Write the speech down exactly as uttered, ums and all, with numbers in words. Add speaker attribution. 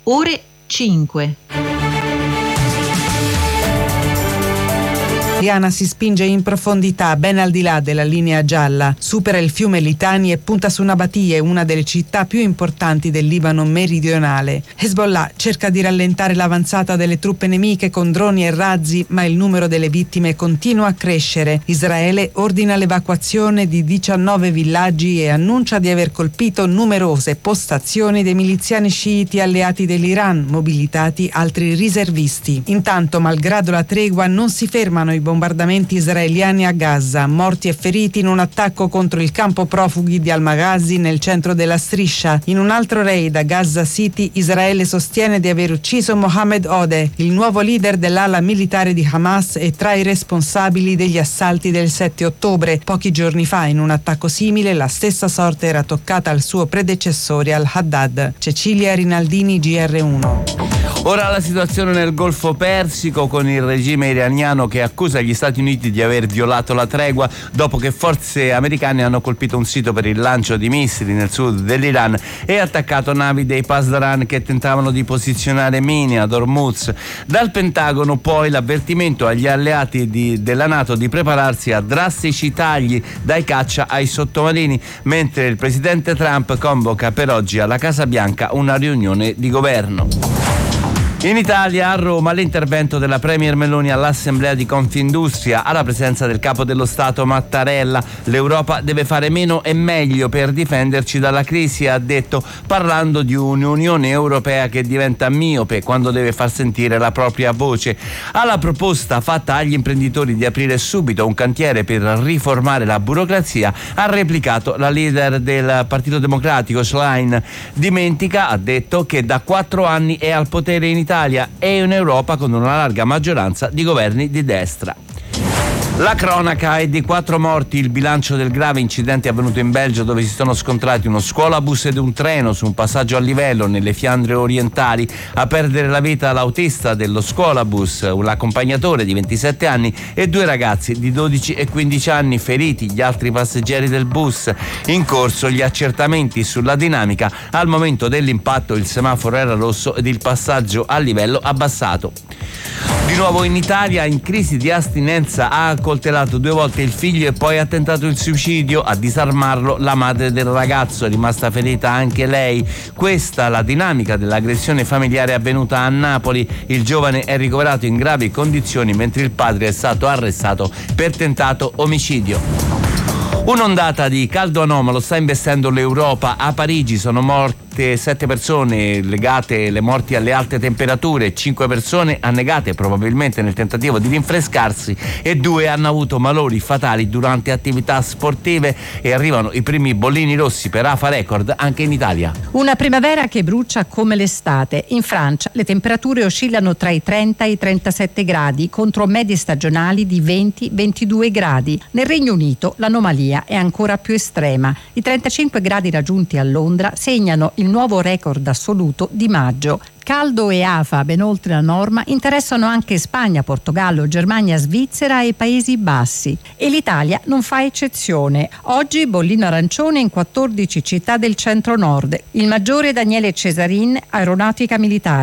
Speaker 1: ore cinque.
Speaker 2: Diana si spinge in profondità, ben al di là della linea gialla, supera il fiume Litani e punta su Nabatie, una delle città più importanti del Libano meridionale. Hezbollah cerca di rallentare l'avanzata delle truppe nemiche con droni e razzi, ma il numero delle vittime continua a crescere. Israele ordina l'evacuazione di diciannove villaggi e annuncia di aver colpito numerose postazioni dei miliziani sciiti alleati dell'Iran, mobilitati altri riservisti. Intanto, malgrado la tregua, non si fermano i bombardamenti israeliani a Gaza, morti e feriti in un attacco contro il campo profughi di Al-Maghazi nel centro della striscia. In un altro raid a Gaza City, Israele sostiene di aver ucciso Mohammed Odeh, il nuovo leader dell'ala militare di Hamas e tra i responsabili degli assalti del sette ottobre. Pochi giorni fa, in un attacco simile, la stessa sorte era toccata al suo predecessore Al-Haddad. Cecilia Rinaldini, G R uno.
Speaker 3: Ora la situazione nel Golfo Persico, con il regime iraniano che accusa gli Stati Uniti di aver violato la tregua dopo che forze americane hanno colpito un sito per il lancio di missili nel sud dell'Iran e attaccato navi dei Pasdaran che tentavano di posizionare mine ad Hormuz. Dal Pentagono poi l'avvertimento agli alleati di, della NATO di prepararsi a drastici tagli dai caccia ai sottomarini, mentre il presidente Trump convoca per oggi alla Casa Bianca una riunione di governo. In Italia, a Roma, l'intervento della Premier Meloni all'Assemblea di Confindustria alla presenza del capo dello Stato Mattarella. L'Europa deve fare meno e meglio per difenderci dalla crisi, ha detto, parlando di un'Unione Europea che diventa miope quando deve far sentire la propria voce. Alla proposta fatta agli imprenditori di aprire subito un cantiere per riformare la burocrazia ha replicato la leader del Partito Democratico, Schlein. Dimentica, ha detto, che da quattro anni è al potere in Italia e in Europa con una larga maggioranza di governi di destra. La cronaca è di quattro morti, il bilancio del grave incidente avvenuto in Belgio dove si sono scontrati uno scuolabus ed un treno su un passaggio a livello nelle Fiandre orientali. A perdere la vita l'autista dello scuolabus, l'accompagnatore di ventisette anni e due ragazzi di dodici e quindici anni, feriti gli altri passeggeri del bus. In corso gli accertamenti sulla dinamica, al momento dell'impatto il semaforo era rosso ed il passaggio a livello abbassato. Di nuovo in Italia, in crisi di astinenza, ha accoltellato due volte il figlio e poi ha tentato il suicidio. A disarmarlo la madre del ragazzo, è rimasta ferita anche lei. Questa la dinamica dell'aggressione familiare avvenuta a Napoli. Il giovane è ricoverato in gravi condizioni mentre il padre è stato arrestato per tentato omicidio. Un'ondata di caldo anomalo sta investendo l'Europa. A Parigi sono morte sette persone legate le morti alle alte temperature, cinque persone annegate probabilmente nel tentativo di rinfrescarsi e due hanno avuto malori fatali durante attività sportive e arrivano i primi bollini rossi per Afa Record anche in Italia.
Speaker 4: Una primavera che brucia come l'estate. In Francia le temperature oscillano tra i trenta e i trentasette gradi contro medie stagionali di venti ventidue gradi. Nel Regno Unito l'anomalia è ancora più estrema. I trentacinque gradi raggiunti a Londra segnano il nuovo record assoluto di maggio. Caldo e afa ben oltre la norma interessano anche Spagna, Portogallo, Germania, Svizzera e Paesi Bassi. E l'Italia non fa eccezione. Oggi bollino arancione in quattordici città del centro-nord. Il maggiore Daniele Cesarin, Aeronautica Militare.